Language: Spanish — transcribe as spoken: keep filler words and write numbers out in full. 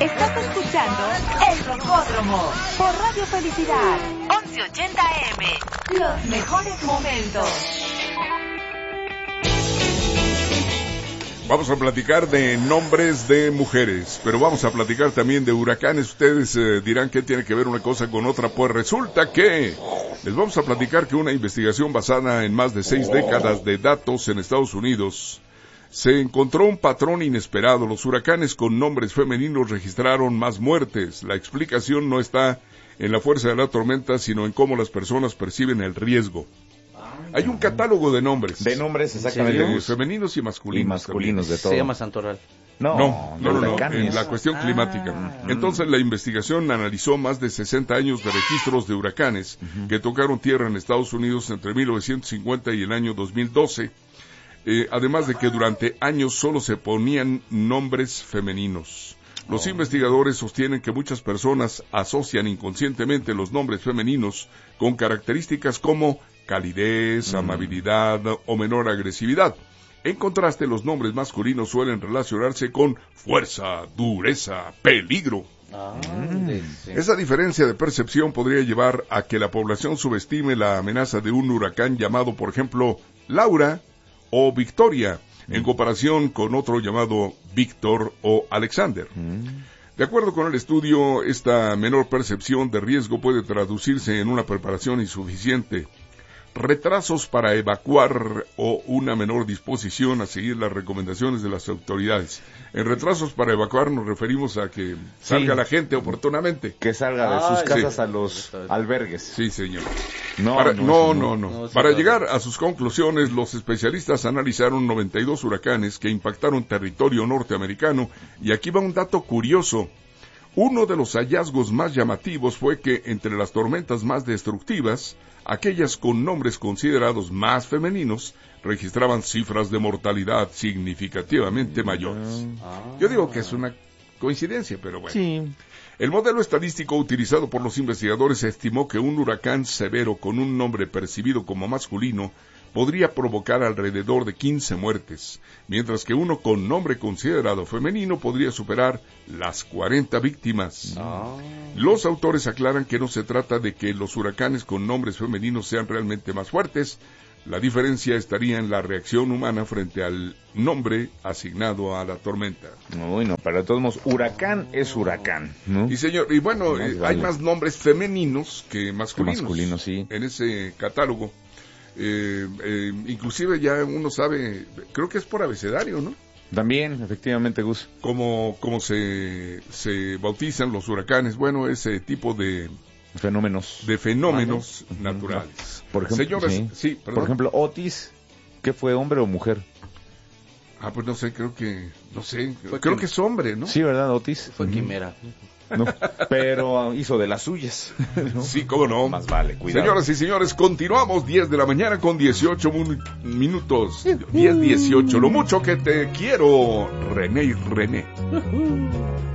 Estás escuchando El Rocódromo por Radio Felicidad, once ochenta A M. Los mejores momentos. Vamos a platicar de nombres de mujeres, pero vamos a platicar también de huracanes. Ustedes eh, dirán que tiene que ver una cosa con otra. Pues resulta que les vamos a platicar que una investigación basada en más de seis décadas de datos en Estados Unidos se encontró un patrón inesperado. Los huracanes con nombres femeninos registraron más muertes. La explicación no está en la fuerza de la tormenta, sino en cómo las personas perciben el riesgo. Hay un catálogo de nombres. De nombres, exactamente. De femeninos y masculinos. Y masculinos también. De todo. Se llama Santoral. No, no, no, no, no en la cuestión ah, climática. Entonces la investigación analizó más de sesenta años de registros de huracanes uh-huh. que tocaron tierra en Estados Unidos entre mil novecientos cincuenta y el año dos mil doce. Eh, además de que durante años solo se ponían nombres femeninos. Los oh. investigadores sostienen que muchas personas asocian inconscientemente los nombres femeninos con características como calidez, mm. amabilidad o menor agresividad. En contraste, los nombres masculinos suelen relacionarse con fuerza, dureza, peligro. Ah, mm. sí. Esa diferencia de percepción podría llevar a que la población subestime la amenaza de un huracán llamado, por ejemplo, Laura o Victoria, mm. en comparación con otro llamado Víctor o Alexander. Mm. De acuerdo con el estudio, esta menor percepción de riesgo puede traducirse en una preparación insuficiente, retrasos para evacuar o una menor disposición a seguir las recomendaciones de las autoridades. En retrasos para evacuar nos referimos a que salga sí. la gente oportunamente. Que salga de sus ah, casas sí. a los albergues. Sí, señor. No, para, no, no, no, no. no para llegar a sus conclusiones, los especialistas analizaron noventa y dos huracanes que impactaron territorio norteamericano. Y aquí va un dato curioso. Uno de los hallazgos más llamativos fue que entre las tormentas más destructivas, aquellas con nombres considerados más femeninos registraban cifras de mortalidad significativamente mayores. Yo digo que es una coincidencia, pero bueno. Sí. El modelo estadístico utilizado por los investigadores estimó que un huracán severo con un nombre percibido como masculino podría provocar alrededor de quince muertes, mientras que uno con nombre considerado femenino podría superar las cuarenta víctimas. Oh. Los autores aclaran que no se trata de que los huracanes con nombres femeninos sean realmente más fuertes. La diferencia estaría en la reacción humana frente al nombre asignado a la tormenta. Bueno, para todos modos, huracán es huracán, ¿no? Y señor, y bueno, eh, vale. hay más nombres femeninos que masculinos, que masculinos sí. en ese catálogo. Eh, eh, inclusive ya uno sabe, creo que es por abecedario, ¿no? También, efectivamente, Gus. Como, como se, se bautizan los huracanes, bueno, ese tipo de fenómenos, de fenómenos ah, ¿no? naturales. Por ejemplo, Señores, sí. sí, perdón. Por ejemplo, Otis, ¿qué fue, hombre o mujer? Ah, pues no sé, creo que, no sé, fue creo que, que es hombre, ¿no? Sí, ¿verdad, Otis? Fue uh-huh. quimera. No, pero hizo de las suyas, ¿no? Sí, cómo no. Más vale, cuidado. Señoras y señores, continuamos diez de la mañana con dieciocho minutos. diez dieciocho, lo mucho que te quiero, René y René.